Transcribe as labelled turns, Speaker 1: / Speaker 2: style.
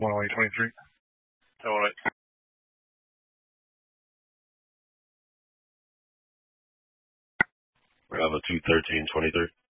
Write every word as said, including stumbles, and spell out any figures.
Speaker 1: one oh eight twenty-three.
Speaker 2: All right.
Speaker 3: Bravo two thirteen twenty-three.